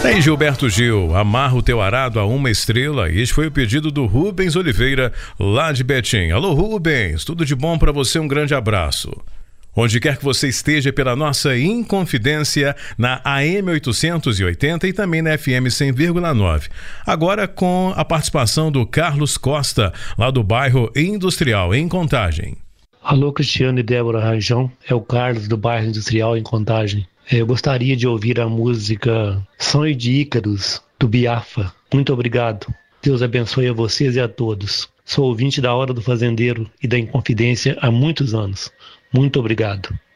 Aí, Gilberto Gil, amarra o teu arado a 1 estrela. Este foi o pedido do Rubens Oliveira, lá de Betim. Alô, Rubens, tudo de bom para você, um grande abraço. Onde quer que você esteja pela nossa Inconfidência na AM 880 e também na FM 100,9. Agora com a participação do Carlos Costa, lá do bairro Industrial, em Contagem. Alô, Cristiano e Débora Rajão, é o Carlos do bairro Industrial, em Contagem. Eu gostaria de ouvir a música Sonho de Ícaros, do Biafra. Muito obrigado. Deus abençoe a vocês e a todos. Sou ouvinte da Hora do Fazendeiro e da Inconfidência há muitos anos. Muito obrigado.